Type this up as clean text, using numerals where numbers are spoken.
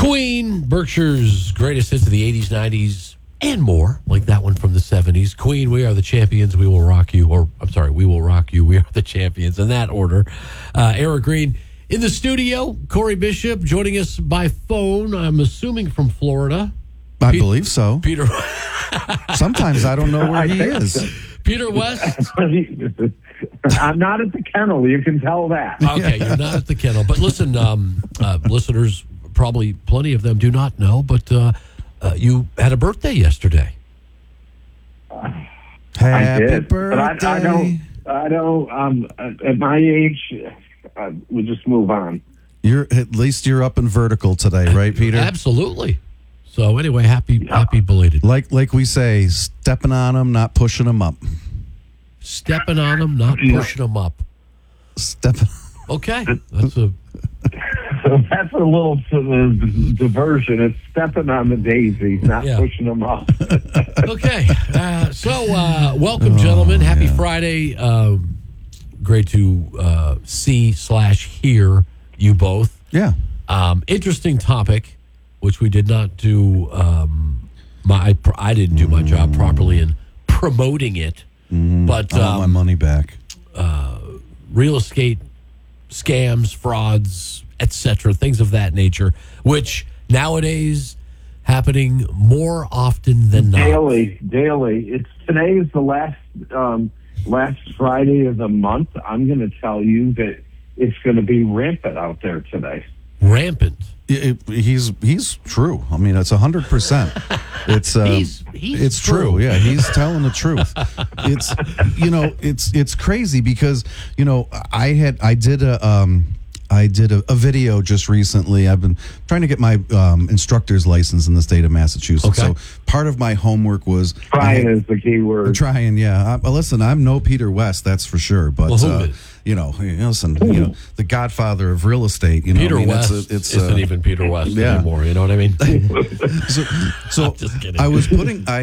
Queen, Berkshire's greatest hits of the 80s, 90s, and more, like that one from the 70s. Queen, we are the champions, we will rock you. Or, I'm sorry, we will rock you, we are the champions, in that order. Eric Green in the studio. Corey Bishop joining us by phone, I'm assuming from Florida. I believe so. Peter. Sometimes I don't know where he is. Peter West. I'm not at the kennel. You can tell that. Okay, you're not at the kennel. But listen, listeners, probably plenty of them do not know, but you had a birthday yesterday. Happy I did, birthday. but I don't. At my age, we'll just move on. At least you're up and vertical today, right, Peter? Absolutely. So anyway, happy belated. Like we say, stepping on them, not pushing them up. Stepping on them, not pushing them up. Stepping. Okay, that's a. So that's a little diversion. It's stepping on the daisies, not pushing them up. Okay. Welcome, gentlemen. Happy Friday. Great to see/hear you both. Yeah. Interesting topic, which we did not do. I didn't do my job properly in promoting it. But I want my money back. Real estate scams, frauds, etc., things of that nature, which nowadays happening more often than not. Daily. Today is the last Friday of the month. I'm going to tell you that it's going to be rampant out there today. Rampant. He's true. I mean, it's 100%. It's he's true. Yeah, he's telling the truth. It's crazy because I did a video just recently. I've been trying to get my instructor's license in the state of Massachusetts. Okay. So part of my homework was trying is the key word. Trying, yeah. Listen, I'm no Peter West, that's for sure. But listen, the godfather of real estate. Peter West isn't even Peter West anymore. You know what I mean? So just kidding. I was putting.